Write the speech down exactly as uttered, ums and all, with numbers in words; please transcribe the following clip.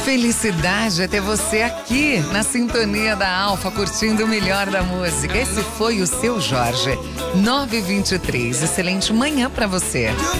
felicidade é ter você aqui na sintonia da Alfa, curtindo o melhor da música. Esse foi o seu Jorge. nove e vinte e três. Excelente manhã pra você.